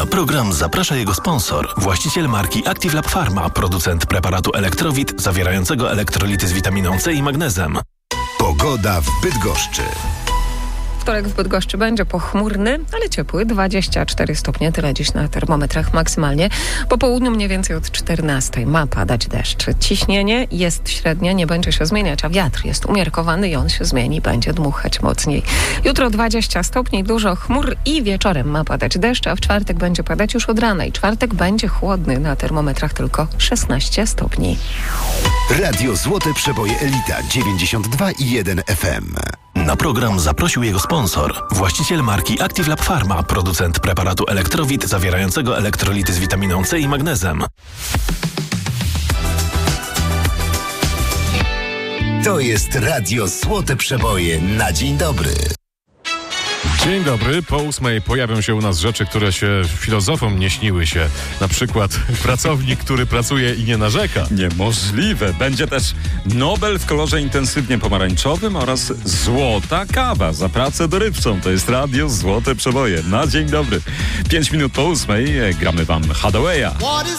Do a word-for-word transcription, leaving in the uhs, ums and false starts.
Na program zaprasza jego sponsor, właściciel marki Active Lab Pharma, producent preparatu Elektrowit zawierającego elektrolity z witaminą C i magnezem. Pogoda w Bydgoszczy. Wtorek w Bydgoszczy będzie pochmurny, ale ciepły, dwadzieścia cztery stopnie, tyle dziś na termometrach maksymalnie. Po południu mniej więcej od czternastej ma padać deszcz. Ciśnienie jest średnie, nie będzie się zmieniać, a wiatr jest umiarkowany i on się zmieni, będzie dmuchać mocniej. Jutro dwadzieścia stopni, dużo chmur i wieczorem ma padać deszcz, a w czwartek będzie padać już od rana i czwartek będzie chłodny, na termometrach tylko szesnaście stopni. Radio Złote Przeboje Elita dziewięćdziesiąt dwa i jeden F M. Na program zaprosił jego sponsor, właściciel marki Active Lab Pharma, producent preparatu Elektrowit zawierającego elektrolity z witaminą C i magnezem. To jest Radio Złote Przeboje na dzień dobry. Dzień dobry. Po ósmej pojawią się u nas rzeczy, które się filozofom nie śniły się. Na przykład pracownik, który pracuje i nie narzeka. Niemożliwe. Będzie też Nobel w kolorze intensywnie pomarańczowym oraz złota kawa za pracę dorywczą. To jest Radio Złote Przeboje. Na dzień dobry. Pięć minut po ósmej gramy wam Hathawaya.